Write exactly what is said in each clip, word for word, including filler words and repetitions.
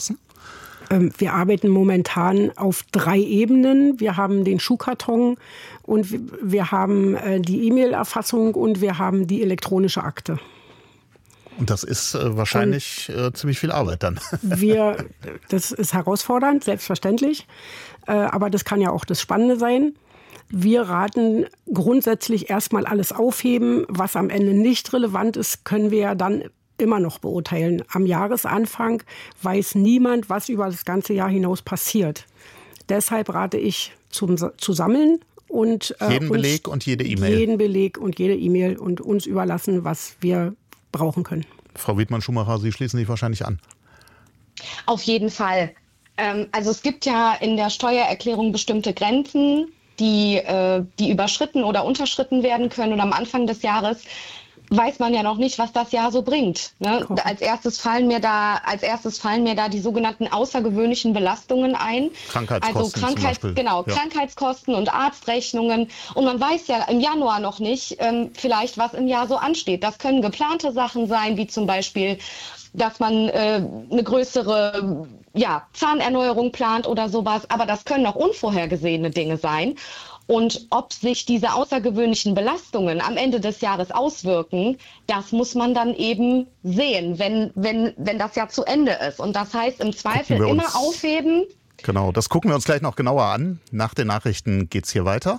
erfassen? Wir arbeiten momentan auf drei Ebenen. Wir haben den Schuhkarton und wir haben die E-Mail-Erfassung und wir haben die elektronische Akte. Und das ist äh, wahrscheinlich äh, ziemlich viel Arbeit dann. Wir, das ist herausfordernd, selbstverständlich. Äh, aber das kann ja auch das Spannende sein. Wir raten grundsätzlich erstmal alles aufheben. Was am Ende nicht relevant ist, können wir ja dann immer noch beurteilen. Am Jahresanfang weiß niemand, was über das ganze Jahr hinaus passiert. Deshalb rate ich zum, zu sammeln und äh, jeden Beleg und jede E-Mail. Jeden Beleg und jede E-Mail und uns überlassen, was wir brauchen können. Frau Wiedmann-Schumacher, Sie schließen sich wahrscheinlich an. Auf jeden Fall. Ähm, also es gibt ja in der Steuererklärung bestimmte Grenzen, die, äh, die überschritten oder unterschritten werden können. Und am Anfang des Jahres weiß man ja noch nicht, was das Jahr so bringt. Ne? Als erstes fallen mir da, als erstes fallen mir da die sogenannten außergewöhnlichen Belastungen ein. Krankheitskosten also Krankheits, zum Beispiel. Genau, ja. Krankheitskosten und Arztrechnungen. Und man weiß ja im Januar noch nicht, ähm, vielleicht was im Jahr so ansteht. Das können geplante Sachen sein, wie zum Beispiel, dass man äh, eine größere ja, Zahnerneuerung plant oder sowas. Aber das können auch unvorhergesehene Dinge sein. Und ob sich diese außergewöhnlichen Belastungen am Ende des Jahres auswirken, das muss man dann eben sehen, wenn, wenn, wenn das Jahr zu Ende ist. Und das heißt im Zweifel immer aufheben. Genau, das gucken wir uns gleich noch genauer an. Nach den Nachrichten geht's hier weiter.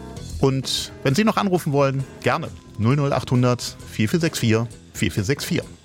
Und wenn Sie noch anrufen wollen, gerne null null acht hundert vier vier sechs vier vier vier sechs vier.